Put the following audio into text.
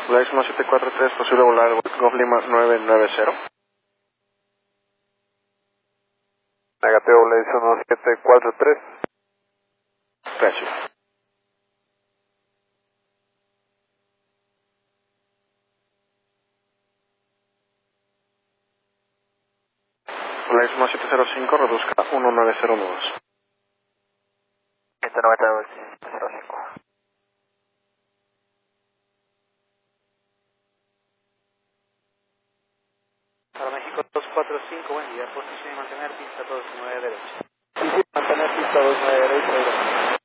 Flight 1743, posible volar Golf Lima 990. Negativo, Flight 1743. Gracias. Flight 1705, reduzca 1902. 192.05. Para México 245, buen día, posición y mantener pista 29 derecha. Sí, mantener pista 29 derecha.